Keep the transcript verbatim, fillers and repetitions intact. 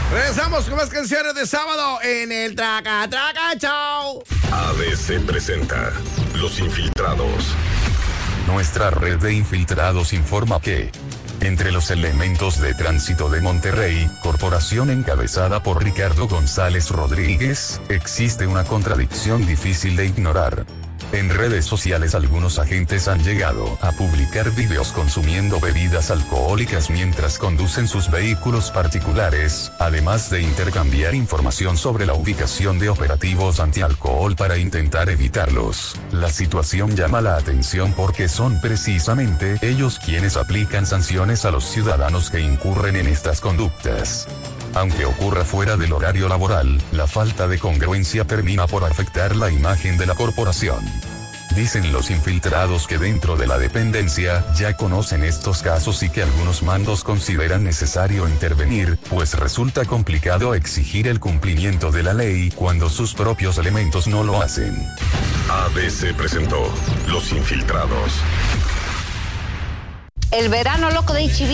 Regresamos con más canciones de sábado en el Traca Traca Show. A B C presenta Los Infiltrados. Nuestra red de infiltrados informa que, entre los elementos de tránsito de Monterrey, corporación encabezada por Ricardo González Rodríguez, existe una contradicción difícil de ignorar. En redes sociales algunos agentes han llegado a publicar videos consumiendo bebidas alcohólicas mientras conducen sus vehículos particulares, además de intercambiar información sobre la ubicación de operativos antialcohol para intentar evitarlos. La situación llama la atención porque son precisamente ellos quienes aplican sanciones a los ciudadanos que incurren en estas conductas. Aunque ocurra fuera del horario laboral, la falta de congruencia termina por afectar la imagen de la corporación. Dicen los infiltrados que dentro de la dependencia ya conocen estos casos y que algunos mandos consideran necesario intervenir, pues resulta complicado exigir el cumplimiento de la ley cuando sus propios elementos no lo hacen. A B C presentó Los Infiltrados. El verano loco de H B